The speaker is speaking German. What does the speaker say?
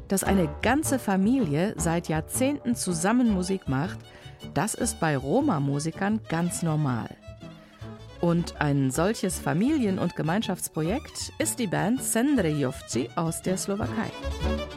Dass eine ganze Familie seit Jahrzehnten zusammen Musik macht, das ist bei Roma-Musikern ganz normal. Und ein solches Familien- und Gemeinschaftsprojekt ist die Band Sendrejovci aus der Slowakei.